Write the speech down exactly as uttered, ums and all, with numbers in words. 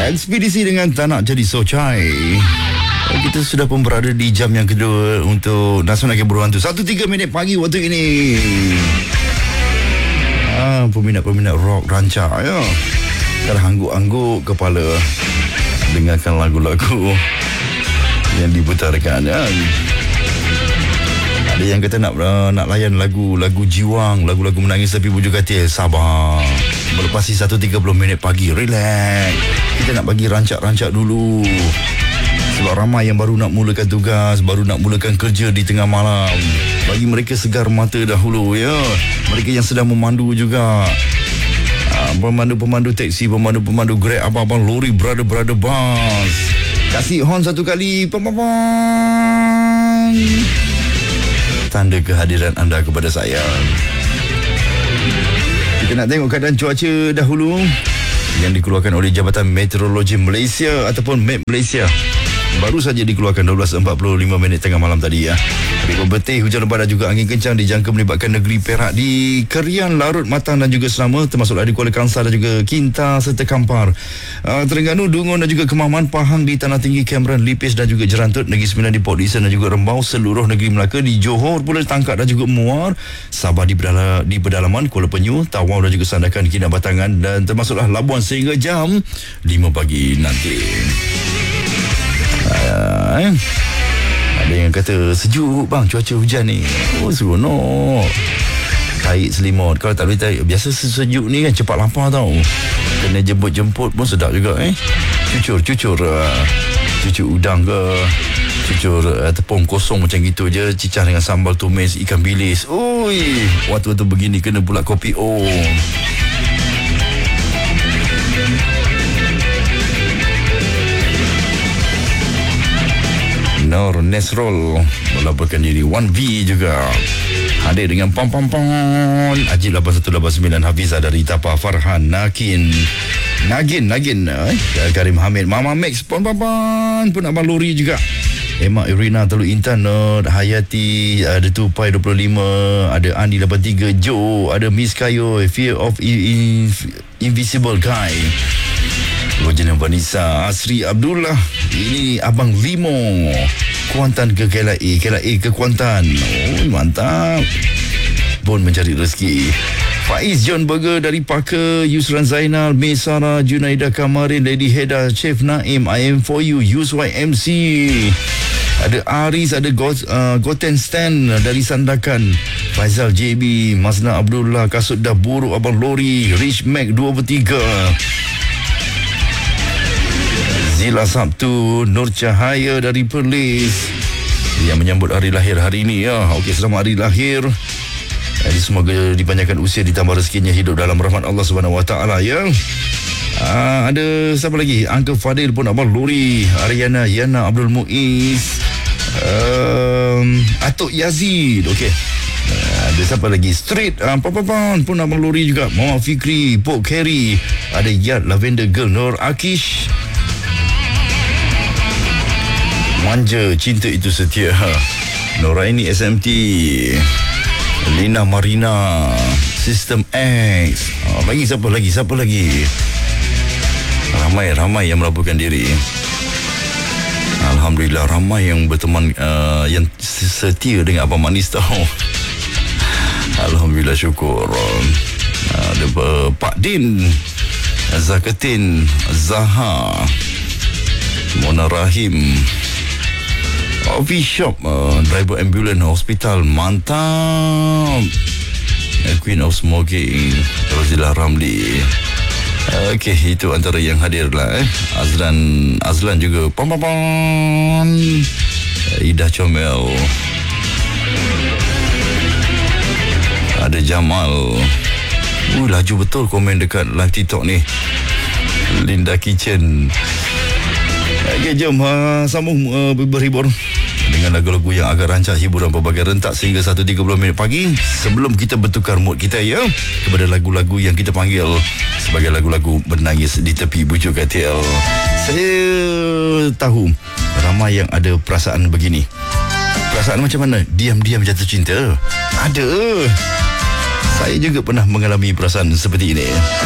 Ekspedisi dengan tak nak jadi socai. Kita sudah pun berada di jam yang kedua untuk Nasional Keburuan tu. Satu tiga minit pagi waktu ini. Ah, peminat-peminat rock rancak ya. Sekarang angguk-angguk kepala dengarkan lagu-lagu yang diputarkan ya. Ada yang kata nak uh, nak layan lagu-lagu jiwang, lagu-lagu menangis tapi bujuk katil. Sabar. Melepasi satu tiga puluh minit pagi, relax. Kita nak bagi rancak-rancak dulu. Sebab ramai yang baru nak mulakan tugas, baru nak mulakan kerja di tengah malam. Bagi mereka segar mata dahulu ya. Mereka yang sedang memandu juga. Uh, pemandu-pemandu teksi, pemandu-pemandu Grab, abang-abang lori, brother-brother bus. Kasih horn satu kali. Pam-pam-pam. Tanda kehadiran anda kepada saya. Kita nak tengok keadaan cuaca dahulu yang dikeluarkan oleh Jabatan Meteorologi Malaysia ataupun M E T Malaysia. Baru saja dikeluarkan dua belas empat puluh lima minit tengah malam tadi ya. Berikut betih, hujan lebat dan juga angin kencang dijangka melibatkan negeri Perak di Kerian, Larut, Matang dan juga Selama, termasuklah di Kuala Kangsar dan juga Kinta serta Kampar. Uh, Terengganu, Dungun dan juga Kemaman, Pahang di Tanah Tinggi, Cameron, Lipis dan juga Jerantut, Negeri Sembilan di Port Dickson dan juga Rembau, seluruh negeri Melaka di Johor pula, Tangkak dan juga Muar, Sabah di, pedala, di pedalaman, Kuala Penyu, Tawau dan juga Sandakan, Kinabatangan dan termasuklah Labuan sehingga jam lima pagi nanti. Uh, eh. Ada yang kata sejuk bang cuaca hujan ni. Oh seronok. Tarik selimut. Kalau tak boleh tarik, biasa sejuk ni kan cepat lapar tau. Kena jemput-jemput pun sedap juga eh. Cucur-cucur uh, cucur udang ke, cucur uh, tepung kosong macam gitu je, cicah dengan sambal tumis ikan bilis. Oi, waktu-waktu begini kena pula kopi O. Nur Nesrol melaporkan diri. One V juga hadir dengan pam pam pam. Ajib lapan satu lapan sembilan, Hafizah dari Tapa, Farhan, Nakin, Nagin, Nagin, eh? Karim Hamid, Mama Max, pam pam pam pun abang lori juga. Emma Irina, Teluk Intan, Nur Hayati, ada Tupai dua puluh lima, ada Andi lapan tiga, Joe, ada Miss Kayo, Fear of in- in- Invisible Guy, Rojana Vanessa, Asri Abdullah, ini Abang Limo, Kuantan ke K L A, K L A ke Kuantan. Oh, mantap. Pun mencari rezeki. Faiz John Burger dari Parker, Yusran Zainal, May Sarah, Junaida Kamarin, Lady Heda, Chef Naim, I am for you, Use Y M C. Ada Aris, ada Got, uh, Goten Stan dari Sandakan, Faizal J B, Masna Abdullah, Kasut dah buruk abang lori, Rich Mac dua puluh tiga, Zila Sabtu, Nur Cahaya dari Perlis yang menyambut hari lahir hari ini ya. Okey, selamat hari lahir. Jadi semoga dipanjangkan usia, ditambah rezekinya, hidup dalam rahmat Allah Subhanahu Wa Taala ya. Aa, ada siapa lagi? Uncle Fadil pun abang lori, Ariana, Yana, Abdul Muiz, um, Atuk Yazid. Okey. Ada siapa lagi? Street uh, Papapan pun abang lori juga. Muhammad Fikri, Pok Kerry, ada Yad, Lavender Girl, Nur Akish, Manja, Cinta Itu Setia, Noraini S M T, Lina Marina, System X. Oh, lagi siapa lagi? Siapa lagi? Ramai-ramai yang melaporkan diri. Alhamdulillah, ramai yang berteman, uh, yang setia dengan Abang Manis tau. Alhamdulillah, syukur. Uh, ada uh, Pak Din, Zakatin, Zaha, Mona Rahim, Coffee Shop, uh, driver ambulance, hospital, mantap. uh, Queen of Smoking, Rozila Ramli. uh, Okey, itu antara yang hadir lah eh. Azlan, Azlan juga, pam pam pam. uh, Ida Comel, ada Jamal. Uh, laju betul komen dekat live TikTok ni. Linda Kitchen. Okey, jom uh, sambung uh, berhibur dengan lagu-lagu yang agak rancak, hiburan pelbagai rentak sehingga satu tiga puluh minit pagi. Sebelum kita bertukar mood kita ya kepada lagu-lagu yang kita panggil sebagai lagu-lagu menangis di tepi bujuk katil. Saya tahu ramai yang ada perasaan begini. Perasaan macam mana? Diam-diam jatuh cinta. Ada. Saya juga pernah mengalami perasaan seperti ini.